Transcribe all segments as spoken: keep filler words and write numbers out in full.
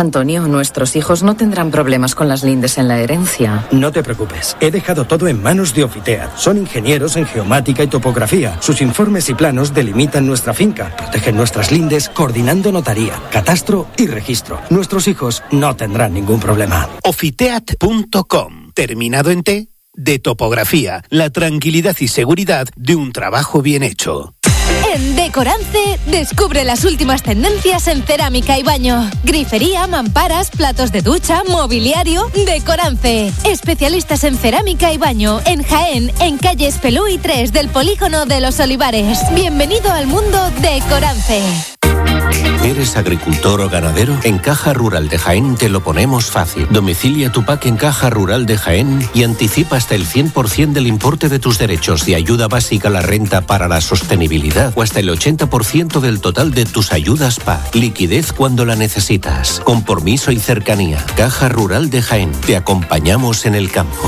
Antonio, nuestros hijos no tendrán problemas con las lindes en la herencia. No te preocupes, he dejado todo en manos de Ofiteat. Son ingenieros en geomática y topografía. Sus informes y planos delimitan nuestra finca, protegen nuestras lindes, coordinando notaría, catastro y registro. Nuestros hijos no tendrán ningún problema. Ofiteat punto com, terminado en T, de topografía, la tranquilidad y seguridad de un trabajo bien hecho. En Decorance, descubre las últimas tendencias en cerámica y baño. Grifería, mamparas, platos de ducha, mobiliario. Decorance. Especialistas en cerámica y baño. En Jaén, en calle Espelú y tres del Polígono de los Olivares. Bienvenido al mundo Decorance. ¿Eres agricultor o ganadero? En Caja Rural de Jaén te lo ponemos fácil. Domicilia tu P A C en Caja Rural de Jaén y anticipa hasta el cien por ciento del importe de tus derechos de ayuda básica a la renta para la sostenibilidad o hasta el ochenta por ciento del total de tus ayudas P A C. Liquidez cuando la necesitas. Compromiso y cercanía. Caja Rural de Jaén. Te acompañamos en el campo.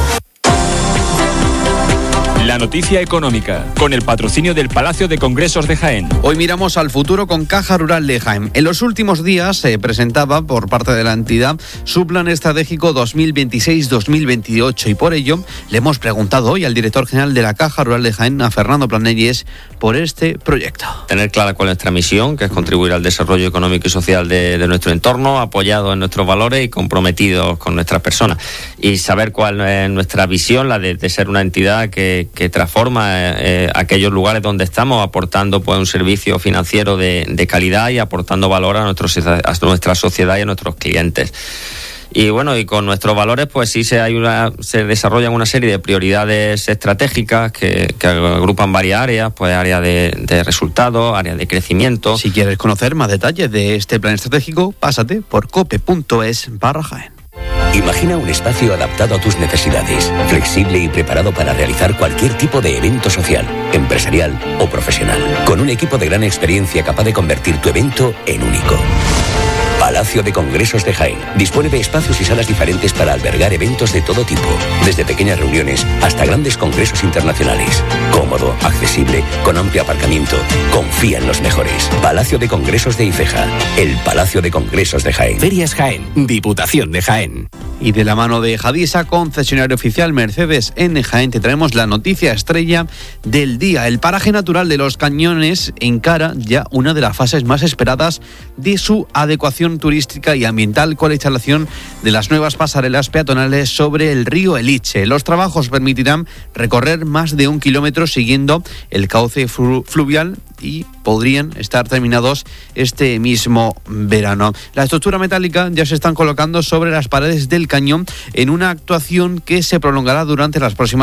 La noticia económica, con el patrocinio del Palacio de Congresos de Jaén. Hoy miramos al futuro con Caja Rural de Jaén. En los últimos días se presentaba por parte de la entidad su plan estratégico dos mil veintiséis dos mil veintiocho y por ello le hemos preguntado hoy al director general de la Caja Rural de Jaén, a Fernando Planelles, por este proyecto. Tener clara cuál es nuestra misión, que es contribuir al desarrollo económico y social de, de nuestro entorno, apoyados en nuestros valores y comprometidos con nuestras personas. Y saber cuál es nuestra visión, la de, de ser una entidad que que transforma eh, aquellos lugares donde estamos, aportando pues un servicio financiero de, de calidad y aportando valor a, nuestro, a nuestra sociedad y a nuestros clientes. Y bueno, y con nuestros valores pues sí se, hay una, se desarrollan una serie de prioridades estratégicas que, que agrupan varias áreas, pues áreas de, de resultados, áreas de crecimiento. Si quieres conocer más detalles de este plan estratégico, pásate por cope.es barra Jaén. Imagina un espacio adaptado a tus necesidades, flexible y preparado para realizar cualquier tipo de evento social, empresarial o profesional, con un equipo de gran experiencia capaz de convertir tu evento en único. Palacio de Congresos de Jaén dispone de espacios y salas diferentes para albergar eventos de todo tipo, desde pequeñas reuniones hasta grandes congresos internacionales. Cómodo, accesible, con amplio aparcamiento. Confía en los mejores. Palacio de Congresos de Ifeja, el Palacio de Congresos de Jaén. Ferias Jaén, Diputación de Jaén. Y de la mano de Jadisa, concesionario oficial Mercedes en Jaén, te traemos la noticia estrella del día. El paraje natural de Los Cañones encara ya una de las fases más esperadas de su adecuación turística y ambiental con la instalación de las nuevas pasarelas peatonales sobre el río Eliche. Los trabajos permitirán recorrer más de un kilómetro siguiendo el cauce flu- fluvial y podrían estar terminados este mismo verano. La estructura metálica ya se están colocando sobre las paredes del cañón en una actuación que se prolongará durante las próximas